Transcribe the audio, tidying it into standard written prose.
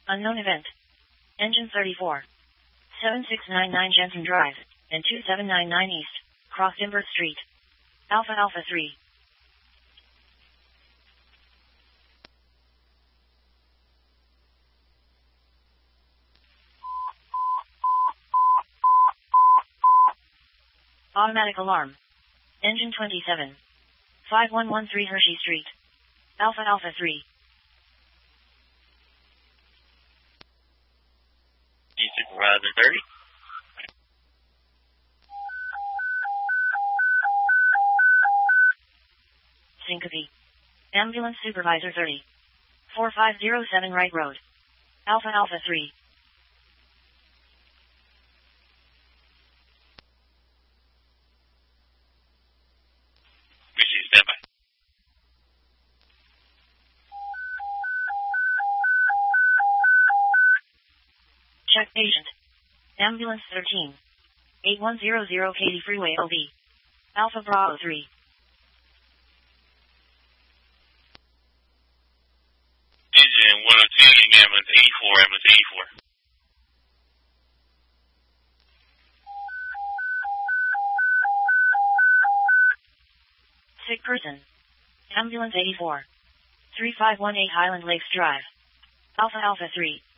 Unknown event. Engine 34. 7699 Jensen Drive, and 2799 East, Cross Dimber Street. Alpha Alpha 3. Automatic alarm. Engine 27. 5113 Hershey Street. Alpha Alpha 3. Supervisor 30. Syncope. Ambulance Supervisor 30. 4507 Wright Road. Alpha Alpha 3. Receive standby. Check patient. Ambulance 13. 8100 Katy Freeway OB. Alpha Bravo 3. Engine 102, ambulance 84, ambulance 84. Sick person. Ambulance 84. 3518 Highland Lakes Drive. Alpha Alpha 3.